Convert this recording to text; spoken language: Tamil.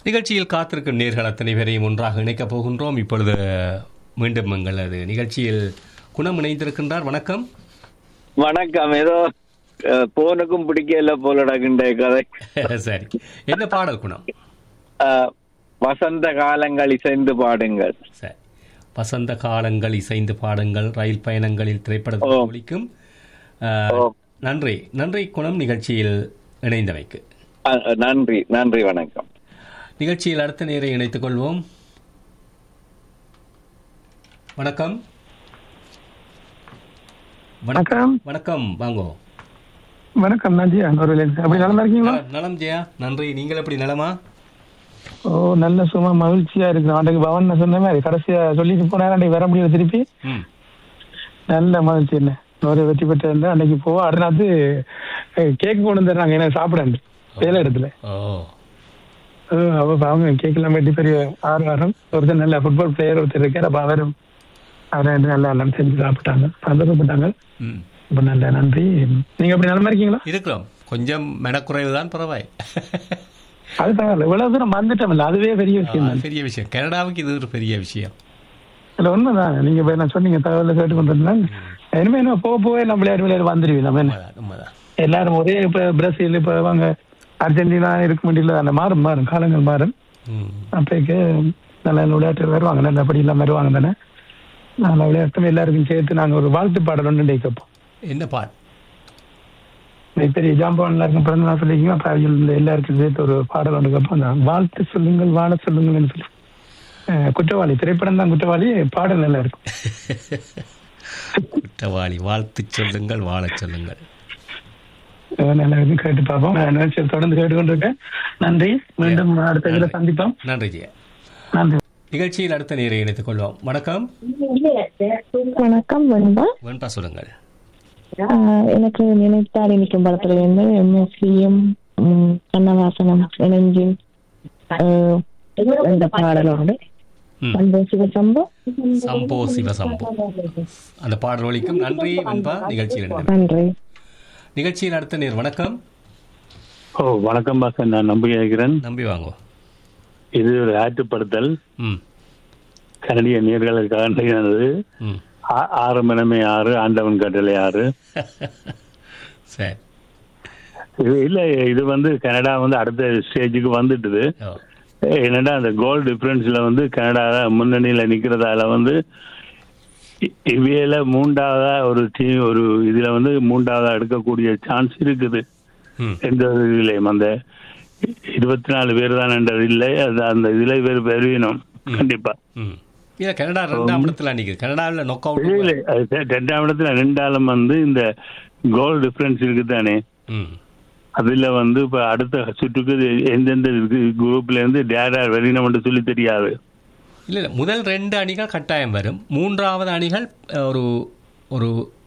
நிகழ்ச்சியில் காத்திருக்கும் நேர்கள் அத்தனை பேரையும் ஒன்றாக இணைக்கப் போகின்றோம். இப்பொழுது மீண்டும் எங்களது நிகழ்ச்சியில் குணம் இணைந்திருக்கின்றார். வணக்கம். வணக்கம். ஏதோ போனுக்கும் பிடிக்கல போலடகின்ற கதை. சரி, என்ன பாடல் குணம்? வசந்த காலங்கள் இசைந்து பாடுங்கள். சரி, வசந்த காலங்கள் இசைந்து பாடுங்கள், ரயில் பயணங்களில் திரைப்படத்தில் ஒலிக்கும். நன்றி நன்றி குணம், நிகழ்ச்சியில் இணைந்தமைக்கு நன்றி நன்றி. வணக்கம். நிகழ்ச்சியில் அடுத்த நேரை இணைத்துக் கொள்வோம். வணக்கம். வணக்கம். வணக்கம், வாங்கோ. வணக்கம். நான் ஜெயா. அப்படி நலமா இருக்கீங்களா? நலம் ஜெயா, நன்றி. நீங்கள் எப்படி நலமா? ஓ, நல்ல சும்மா மகிழ்ச்சியா இருக்கு. அன்றைக்கு பவன் சொன்ன மாதிரி கடைசியா சொல்லிட்டு போனாரு, அன்றைக்கு வர முடியல திருப்பி. நல்ல மகிழ்ச்சி. என்ன ஒரு வெற்றி பெற்று இருந்தேன் அன்னைக்கு. போவோம் அடுத்து கேக் கொண்டு வந்துடுறாங்க எனக்கு சாப்பிட வேலை இடத்துல. அவங்க கேக் எல்லாம் வெட்டி பெரிய ஆர்வம். ஒருத்தர் நல்ல ஃபுட்பால் பிளேயர் ஒருத்தர் இருக்கார். அப்ப அவரும் அவரை நல்லா எல்லாம் செஞ்சு சாப்பிட்டாங்க, சந்தோஷப்பட்டாங்க. ரொம்ப நல்ல நன்றி. நீங்க அப்படி நல்லமா இருக்கீங்களா? இருக்கிறோம். கொஞ்சம் மெனக்குறைவு தான், பரவாயில்லை. அது பரவாயில்ல. இவ்வளவு தூரம் வந்துட்டோம்ல, அதுவே பெரிய விஷயம் தான். பெரிய விஷயம். கனடாவுக்கு இது ஒரு பெரிய விஷயம். இல்ல உண்மைதான். நீங்க நான் சொன்னீங்க தகவலை கேட்டு கொண்டிருந்தா இனிமே என்ன போக போக நம்ம விளையாடு வந்துருவீங்க. நம்ம என்ன எல்லாரும் ஒரே இப்ப பிரேசில் இப்ப அவங்க அர்ஜென்டினா இருக்க முடியல. அந்த மாறும் காலங்கள் மாறும். அப்பக்கு நல்ல விளையாட்டு வருவாங்க, நல்லபடி எல்லாம் வருவாங்க தானே. நல்ல விளையாட்டும் எல்லாருக்கும் சேர்த்து நாங்க ஒரு வாழ்த்து பாடல் ஒன்று கேட்போம். என்ன பாடல்? பெரிய ஜாம்பவான் எல்லாருக்கும் பிறந்த நாள் சொல்லிக்கீங்க. அப்ப எல்லாருக்கும் சேர்த்து ஒரு பாடல் ஒன்று கேட்போம். வாழ்த்து சொல்லுங்கள், வாழ சொல்லுங்கள் சொல்லி. குற்றவாளி திரைப்படம் தான் குற்றவாளி. பாடல் நல்லா இருக்கும். குற்றவாளி வாழ்த்து சொல்லுங்கள், வாழ சொல்லுங்கள். நல்லா கேட்டு பார்ப்போம். தொடர்ந்து கேட்டுக்கொண்டிருக்கேன். நன்றி. மீண்டும் அடுத்த இதில் சந்திப்போம். நன்றி ஜெயா. நன்றி. நிகழ்ச்சியில் அடுத்த நேரை இணைத்துக் கொள்வோம். வணக்கம். வணக்கம். வெண்பா சொல்லுங்கள். எனக்கு நினைத்தால் இனிக்கும் படத்துல இருந்து முஸ்லிம் கண்ணவாசனம் இணைஞ்சு இந்த பாடலோடு சம்போ சிவசம்போ அந்த பாடல் ஒலிக்கும். நன்றி வெண்பா. நிகழ்ச்சியில் நன்றி. நிகழ்ச்சியில் அடுத்த நேர். வணக்கம். வணக்கம் பாசன், நான் நம்பி கேட்கிறேன். நம்பி வாங்க. இது ஒரு ஆற்றுப்படுத்தல். கனடிய நேர்களுக்கானது. ஆறு மனமே ஆறு, ஆண்டவன் கட்டளை ஆறு. சரி, இல்ல இது கனடா அடுத்த ஸ்டேஜுக்கு வந்துட்டுது. என்னடா அந்த கோல் டிஃபரன்ஸ்ல கனடா முன்னணியில நிக்கிறதால இவையில மூன்றாவதா ஒரு டீம் ஒரு இதுல மூன்றாவதா எடுக்கக்கூடிய சான்ஸ் இருக்குது. எந்த இதுலயும் அந்த 24 பேர் தான் என்றது இல்லை. அது அந்த இதுல பேர் பெருவினம் கண்டிப்பா. கனடா 2ஆம் இடத்துல நிக்குது. கனடாவில் நொக் அவுட் இல்லை, 2ஆம் இடத்துல 2ஆலும் இந்த கோல் டிஃபரன்ஸ் இருக்குதானே. அதுல இப்ப அடுத்த சுற்றுக்கு எந்தெந்த குரூப்ல இருந்து டேரா வெளியினம் சொல்லி தெரியாது. இல்ல முதல் 2 அணிகள் கட்டாயம் வரும். 3வது அணிகள் ஒரு ஒரு